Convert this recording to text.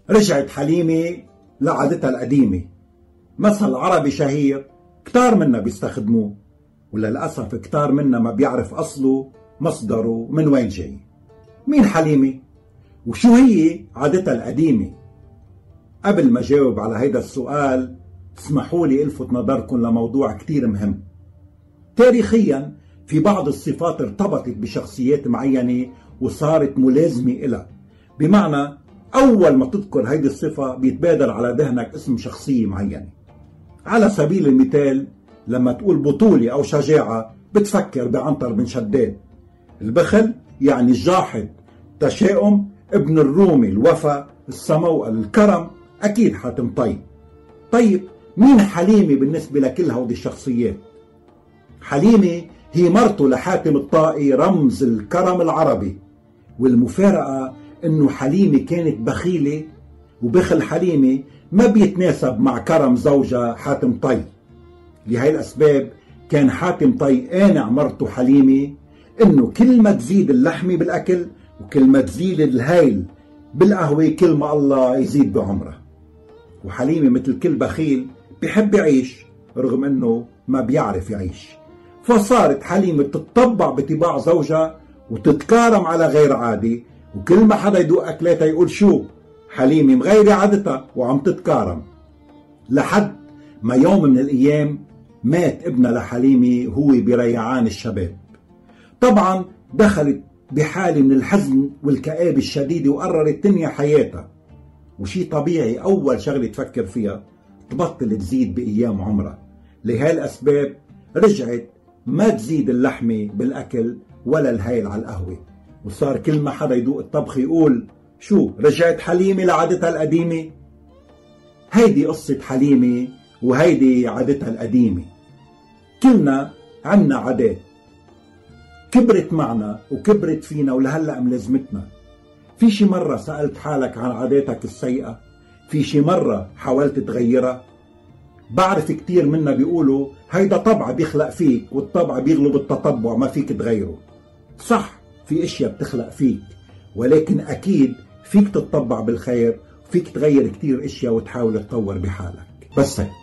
رجعت حليمة لعادتها القديمة. مثل عربي شهير كتار منا بيستخدموه، وللأسف كتار منا ما بيعرف أصله مصدره من وين جاي. مين حليمة؟ وشو هي عادتها القديمة؟ قبل ما جاوب على هيدا السؤال اسمحوا لي الفت نظركم لموضوع كتير مهم. تاريخيا في بعض الصفات ارتبطت بشخصيات معينة وصارت ملازمة إلها، بمعنى أول ما تذكر هيدي الصفة بيتبادر على ذهنك اسم شخصية معينة. على سبيل المثال لما تقول بطولة أو شجاعة بتفكر بعنتر بن شداد. البخل يعني الجاحد، تشاؤم ابن الرومي، الوفا، السمو، الكرم أكيد حاتم طي. طيب مين حليمة بالنسبة لكل هودي الشخصيات؟ حليمة هي مرته لحاتم الطائي، رمز الكرم العربي. والمفارقة انه حليمة كانت بخيلة، وبخل حليمة ما بيتناسب مع كرم زوجها حاتم طي. لهي الأسباب كان حاتم طي قانع مرته حليمة انه كل ما تزيد اللحمة بالأكل وكل ما تزيد الهيل بالقهوة كل ما الله يزيد بعمره. وحليمة مثل كل بخيل بحب يعيش رغم انه ما بيعرف يعيش، فصارت حليمة تتطبع بطباع زوجها وتتكارم على غير عادي، وكل ما حدا يدوق أكلاتها يقول شو حليمة مغيرة عادتها وعم تتكارم. لحد ما يوم من الأيام مات ابنها لحليمة هو بريعان الشباب. طبعا دخلت بحالة من الحزن والكآبة الشديدة وقررت تنهي حياتها. وشي طبيعي أول شغلة تفكر فيها تبطل تزيد بأيام عمرها. لهي الأسباب رجعت ما تزيد اللحمة بالأكل ولا الهيل على القهوة، وصار كل ما حدا يدوق الطبخ يقول شو رجعت حليمة لعادتها القديمة. هيدي قصة حليمة وهيدي عادتها القديمة. كلنا عنا عادات كبرت معنا وكبرت فينا ولهلأ ملازمتنا. في شي مرة سألت حالك عن عاداتك السيئة؟ في شي مرة حاولت تغيرها؟ بعرف كتير منا بيقولوا هيدا طبع بيخلق فيك، والطبع بيغلب التطبع ما فيك تغيره. صح، في اشياء بتخلق فيك، ولكن اكيد فيك تتطبع بالخير، وفيك تغير كتير اشياء وتحاول تطور بحالك. بس هيك.